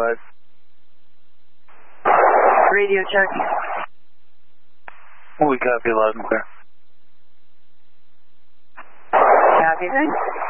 5. Radio check. We copy loud and clear. Copy.